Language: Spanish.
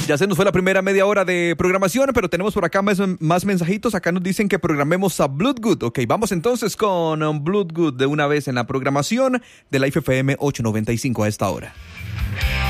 Ya se nos fue la primera media hora de programación, pero tenemos por acá más mensajitos. Acá nos dicen que programemos a Bloodgood. Ok, vamos entonces con Bloodgood de una vez en la programación de la IFFM 895 a esta hora.